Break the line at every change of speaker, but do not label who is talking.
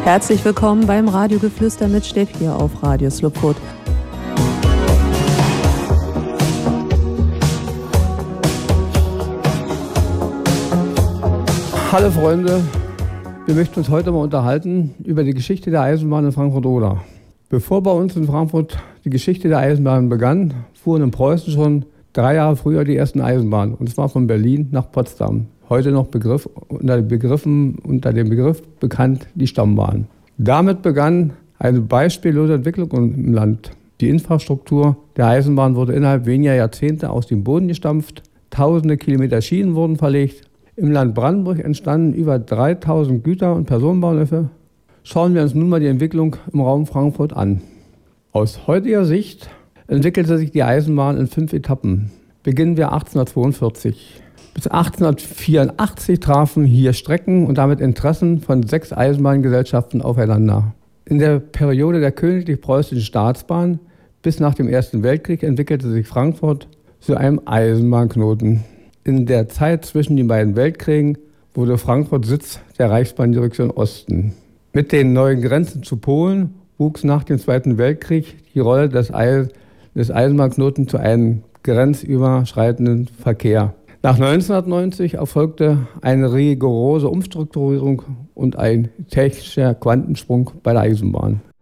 Herzlich willkommen beim Radiogeflüster mit Steffi hier auf Radio Slowfoot.
Hallo Freunde, wir möchten uns heute mal unterhalten über die Geschichte der Eisenbahn in Frankfurt-Oder. Bevor bei uns in Frankfurt die Geschichte der Eisenbahn begann, fuhren in Preußen schon 3 Jahre früher die ersten Eisenbahnen, und zwar von Berlin nach Potsdam. Heute noch unter dem Begriff bekannt die Stammbahn. Damit begann eine beispiellose Entwicklung im Land. Die Infrastruktur der Eisenbahn wurde innerhalb weniger Jahrzehnte aus dem Boden gestampft, tausende Kilometer Schienen wurden verlegt. Im Land Brandenburg entstanden über 3000 Güter- und Personenbahnhöfe. Schauen wir uns nun mal die Entwicklung im Raum Frankfurt an. Aus heutiger Sicht entwickelte sich die Eisenbahn in 5 Etappen. Beginnen wir 1842. Bis 1884 trafen hier Strecken und damit Interessen von 6 Eisenbahngesellschaften aufeinander. In der Periode der Königlich-Preußischen Staatsbahn bis nach dem Ersten Weltkrieg entwickelte sich Frankfurt zu einem Eisenbahnknoten. In der Zeit zwischen den beiden Weltkriegen wurde Frankfurt Sitz der Reichsbahndirektion Osten. Mit den neuen Grenzen zu Polen wuchs nach dem Zweiten Weltkrieg die Rolle des Eisenbahnknotens zu einem grenzüberschreitenden Verkehr. Nach 1990 erfolgte eine rigorose Umstrukturierung und ein technischer Quantensprung bei der Eisenbahn.